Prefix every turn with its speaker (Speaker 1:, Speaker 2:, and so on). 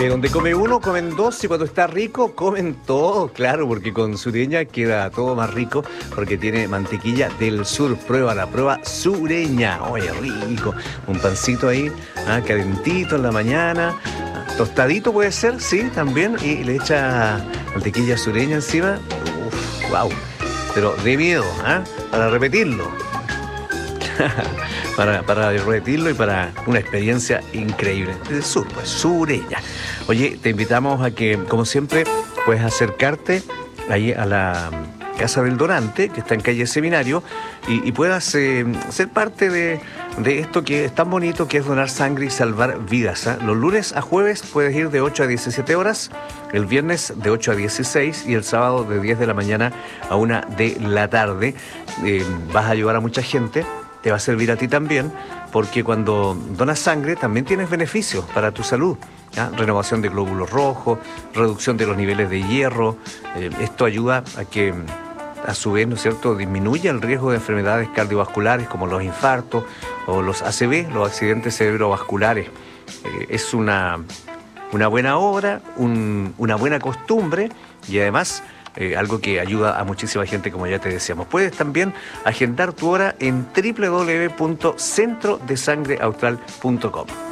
Speaker 1: Donde come uno, comen dos, y cuando está rico, comen todo, claro, porque con Sureña queda todo más rico, porque tiene mantequilla del sur. Prueba la prueba Sureña. Oye, rico. Un pancito ahí, calentito en la mañana, tostadito puede ser, sí, también, y le echa mantequilla Sureña encima. Uf, wow. Pero de miedo, para repetirlo. para repetirlo y para una experiencia increíble. Del sur, pues, Sureña. Oye, te invitamos a que, como siempre, puedes acercarte ahí a la Casa del Donante, que está en calle Seminario, y puedas ser parte de esto que es tan bonito, que es donar sangre y salvar vidas. Los lunes a jueves puedes ir de 8 a 17 horas, el viernes de 8 a 16 y el sábado de 10 de la mañana a 1 de la tarde. Vas a ayudar a mucha gente. Te va a servir a ti también, porque cuando donas sangre también tienes beneficios para tu salud. Renovación de glóbulos rojos, reducción de los niveles de hierro. Esto ayuda a que, a su vez, ¿no es cierto?, disminuya el riesgo de enfermedades cardiovasculares como los infartos o los ACV, los accidentes cerebrovasculares. Es una buena obra, una buena costumbre, y además algo que ayuda a muchísima gente, como ya te decíamos. Puedes también agendar tu hora en www.centrodesangreaustral.com.